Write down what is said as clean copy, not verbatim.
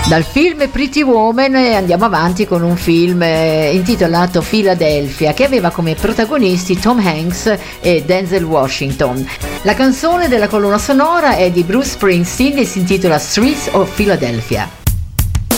Dal film Pretty Woman andiamo avanti con un film intitolato Philadelphia, che aveva come protagonisti Tom Hanks e Denzel Washington. La canzone della colonna sonora è di Bruce Springsteen e si intitola Streets of Philadelphia.